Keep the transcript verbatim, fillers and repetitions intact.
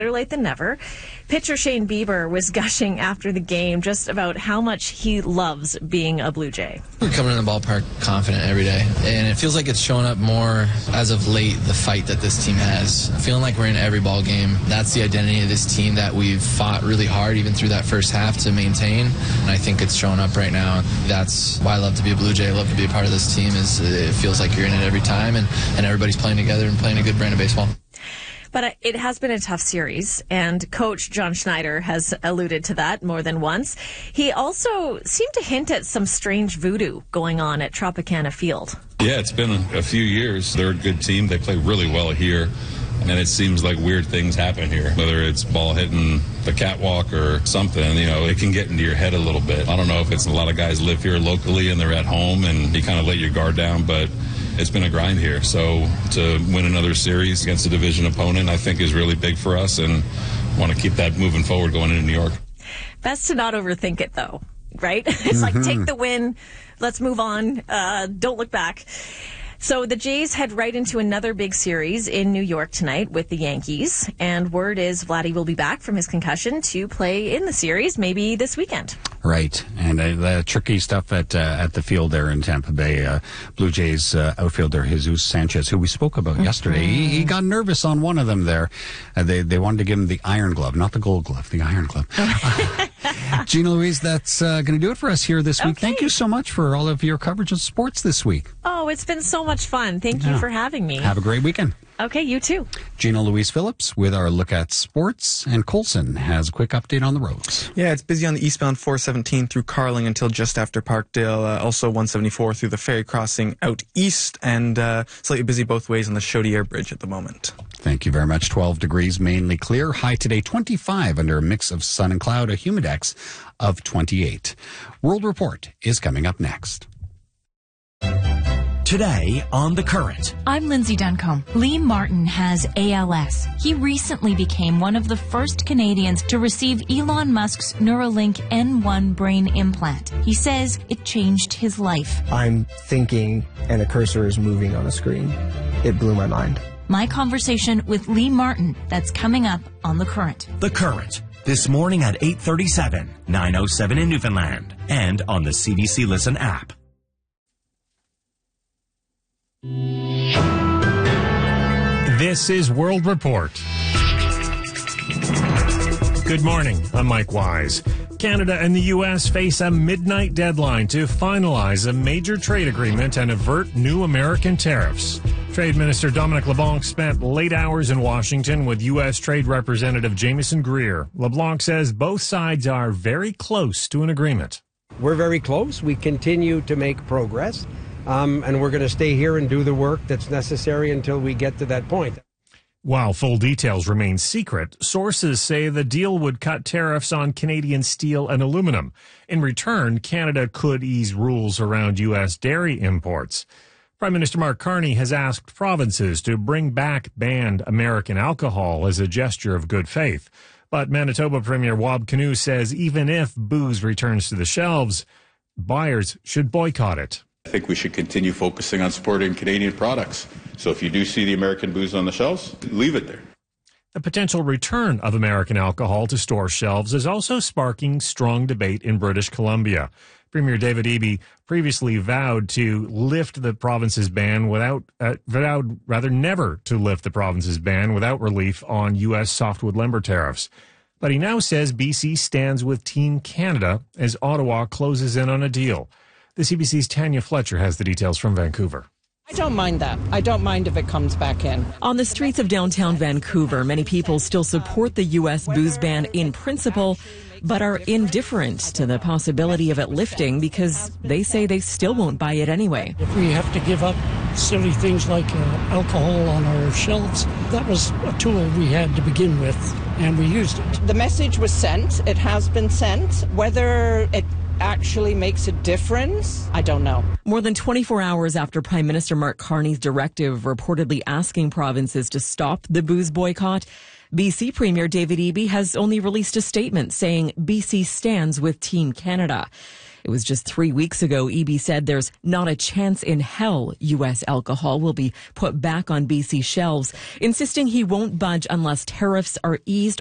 Better late than never. Pitcher Shane Bieber was gushing after the game just about how much he loves being a Blue Jay. We're coming in the ballpark confident every day, and it feels like it's showing up more as of late, the fight that this team has. Feeling like we're in every ball game. That's the identity of this team that we've fought really hard even through that first half to maintain, and I think it's showing up right now. That's why I love to be a Blue Jay. I love to be a part of this team. Is it feels like you're in it every time, and, and everybody's playing together and playing a good brand of baseball. But it has been a tough series, and Coach John Schneider has alluded to that more than once. He also seemed to hint at some strange voodoo going on at Tropicana Field. Yeah, it's been a few years. They're a good team. They play really well here, and it seems like weird things happen here. Whether it's ball hitting the catwalk or something, you know, it can get into your head a little bit. I don't know if it's a lot of guys live here locally and they're at home and you kind of let your guard down, but it's been a grind here. So to win another series against a division opponent, I think is really big for us, and want to keep that moving forward going into New York. Best to not overthink it, though, right? It's mm-hmm. like, take the win. Let's move on. Uh, don't look back. So the Jays head right into another big series in New York tonight with the Yankees. And word is Vladdy will be back from his concussion to play in the series, maybe this weekend. Right. And uh, the tricky stuff at uh, at the field there in Tampa Bay. Uh, Blue Jays uh, outfielder Jesus Sanchez, who we spoke about mm-hmm. yesterday, he, he got nervous on one of them there. Uh, they, they wanted to give him the iron glove, not the gold glove, the iron glove. Gina Louise, that's uh, going to do it for us here this week. Okay. Thank you so much for all of your coverage of sports this week. Oh, it's been so much fun. Thank yeah. you for having me. Have a great weekend. Okay, you too. Gina Louise Phillips with our look at sports, and Colson has a quick update on the roads. Yeah, it's busy on the eastbound four seventeen through Carling until just after Parkdale. Uh, also one seventy-four through the ferry crossing out east, and uh, slightly busy both ways on the Chaudière Bridge at the moment. Thank you very much. twelve degrees, mainly clear. High today, twenty-five under a mix of sun and cloud, a humidex of twenty-eight. World Report is coming up next. Today on The Current. I'm Lindsay Duncombe. Lee Martin has A L S. He recently became one of the first Canadians to receive Elon Musk's Neuralink N one brain implant. He says it changed his life. I'm thinking and a cursor is moving on a screen. It blew my mind. My conversation with Lee Martin, that's coming up on The Current. The Current. This morning at eight thirty-seven, nine oh seven in Newfoundland, and on the C B C Listen app. This is World Report. Good morning, I'm Mike Wise. Canada and the U S face a midnight deadline to finalize a major trade agreement and avert new American tariffs. Trade Minister Dominic LeBlanc spent late hours in Washington with U S Trade Representative Jamieson Greer. LeBlanc says both sides are very close to an agreement. We're very close. We continue to make progress. Um, and we're going to stay here and do the work that's necessary until we get to that point. While full details remain secret, sources say the deal would cut tariffs on Canadian steel and aluminum. In return, Canada could ease rules around U S dairy imports. Prime Minister Mark Carney has asked provinces to bring back banned American alcohol as a gesture of good faith. But Manitoba Premier Wab Kinew says even if booze returns to the shelves, buyers should boycott it. I think we should continue focusing on supporting Canadian products. So if you do see the American booze on the shelves, leave it there. The potential return of American alcohol to store shelves is also sparking strong debate in British Columbia. Premier David Eby previously vowed to lift the province's ban without, uh, vowed rather never to lift the province's ban without relief on U S softwood lumber tariffs. But he now says B C stands with Team Canada as Ottawa closes in on a deal. The C B C's Tanya Fletcher has the details from Vancouver. I don't mind that. I don't mind if it comes back in. On the streets of downtown Vancouver, many people still support the U S booze ban in principle, but are indifferent to the possibility of it lifting because they say they still won't buy it anyway. If we have to give up silly things like uh, alcohol on our shelves, that was a tool we had to begin with, and we used it. The message was sent. It has been sent. Whether it actually makes a difference, I don't know. More than twenty-four hours after Prime Minister Mark Carney's directive reportedly asking provinces to stop the booze boycott, B C Premier David Eby has only released a statement saying B C stands with Team Canada. It was just three weeks ago, Eby said there's not a chance in hell U S alcohol will be put back on B C shelves, insisting he won't budge unless tariffs are eased